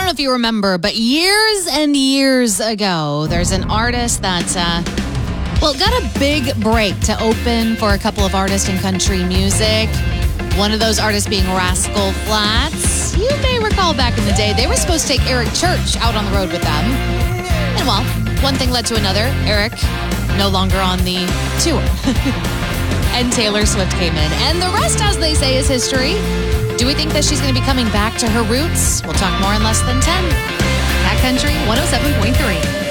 know if you remember, but years and years ago, there's an artist that, got a big break to open for a couple of artists in country music. One of those artists being Rascal Flatts. You may recall back in the day, they were supposed to take Eric Church out on the road with them. And well, one thing led to another. Eric, no longer on the tour. And Taylor Swift came in. And the rest, as they say, is history. Do we think that she's going to be coming back to her roots? We'll talk more in less than 10. Cat Country 107.3.